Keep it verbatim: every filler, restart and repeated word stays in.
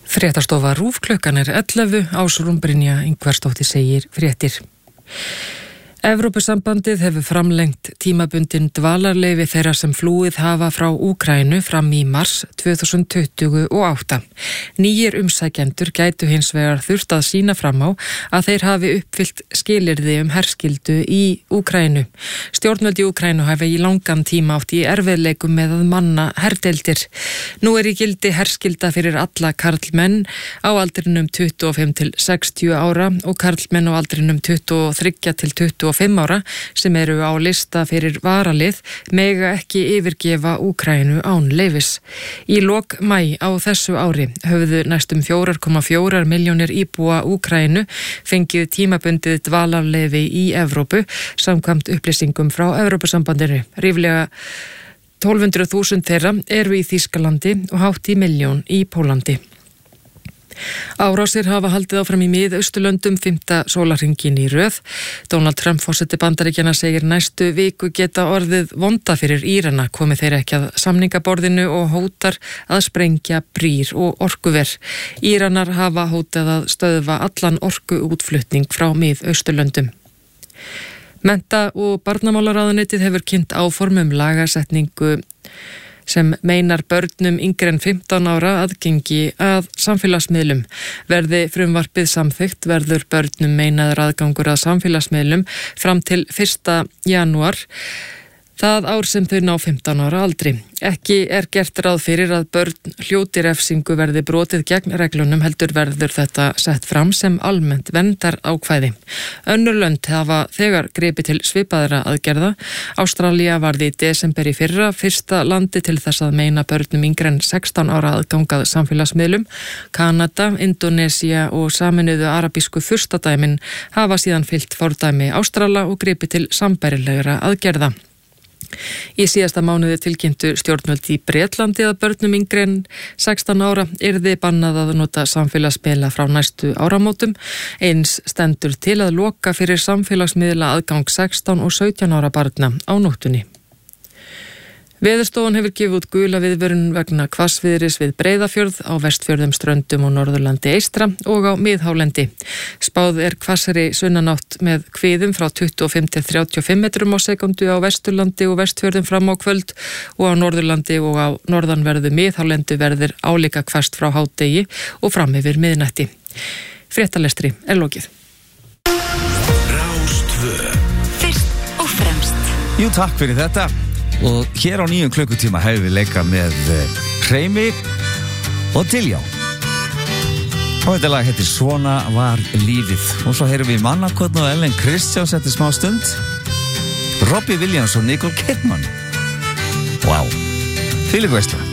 Fréttastofa RÚV, klukkan er ellefu, Ásrún Brynja Ingvarsdóttir segir fréttir. Evrópusambandið hefur framlengt tímabundin dvalarleyfi þeirra sem flúið hafa frá Úkraínu fram í mars tvö þúsund tuttugu og átta. Nýjir umsækjendur gætu hins vegar þurft að sýna fram á að þeir hafi uppfyllt skilyrði um herskildu í Úkraínu. Stjórnvöld í Úkraínu hafi í langan tíma átt í erfiðleikum með að manna herdeildir. Nú er í gildi herskilda fyrir alla karlmenn á aldrinum tuttugu og fimm til sextíu ára og karlmenn á aldrinum tuttugu og þrjú til tuttugu og fimm ára sem eru á lista fyrir varalið mega ekki yfirgefa Úkraínu án leyfis. Í lok maí á þessu ári höfðu næstum fjögur komma fjórar milljónir íbúa Úkraínu fengið tímabundið dvalarleyfi í Evrópu samkvæmt upplýsingum frá Evrópusambandinu. Ríflega tólf hundruð þúsund þeirra eru í Þýskalandi og hátt í milljón í Pólandi. Árásir hafa haldið áfram í Mið-Austurlöndum fimmta sólarhringinn í röð. Donald Trump forseti Bandaríkjanna segir næstu viku geta orðið vonda fyrir Írana komi þeir ekki að samningaborðinu og hótar að sprengja brýr og orkuver. Íranar hafa hótað að stöðva allan orkuútflutning frá Mið-Austurlöndum. Mennta- og barnamálaráðuneytið hefur kynnt áform um lagasetningu sem meinar börnum yngri en fimmtán ára aðgengi að samfélagsmiðlum. Verði frumvarpið samþykkt verður börnum meinaður aðgangur að samfélagsmiðlum fram til fyrsta janúar, það ár sem þau ná fimmtán ára aldri. Ekki er gert ráð fyrir að börn hljóti refsingu verði brotið gegn reglunum, heldur verður þetta sett fram sem almennt verndar ákvæði. Önnur lönd hafa þegar gripið til svipaðra aðgerða. Ástralía varði í desember í fyrra fyrsta landi til þess að meina börnum yngri en sextán ára aðgangað samfélagsmiðlum. Kanada, Indónesía og Sameinuðu arabísku furstadæmin hafa síðan fylgt fordæmi Ástrala og gripið til sambærilegra aðgerða. Í síðasta mánuði tilkynntu stjórnvöld í Bretlandi að börnum yngri en sextán ára yrði bannað að nota samfélagsmiðla frá næstu áramótum. Eins stendur til að loka fyrir samfélagsmiðla aðgang sextán og sautján ára barna á nóttunni. Veðurstofan hefur gefið út gula viðvörun vegna hvassviðris við Breiðafjörð, á Vestfjörðum, Ströndum og Norðurlandi eystra og á miðhálendi. Spáð er hvassari sunnanátt með hviðum frá tuttugu og fimm til þrjátíu og fimm metrum á sekundu á Vesturlandi og Vestfjörðum fram á kvöld og á Norðurlandi og á norðanverðu miðhálendi verður álíka hvasst frá hádegi og fram yfir miðnætti. Fréttalestri er lokið. Rástvö. Fyrst og fremst. Jú, takk fyrir þetta. Og hér á nýjum klukkutíma hefur við leikað með Hreimi og Diljá. Og þetta lag heitir Svona var lífið. Og svo heyrum við Mannakotn og Ellen Kristjáns eftir smá stund. Robbie Williams og Nicole Kidman. Vá, wow. Þvílík veisla.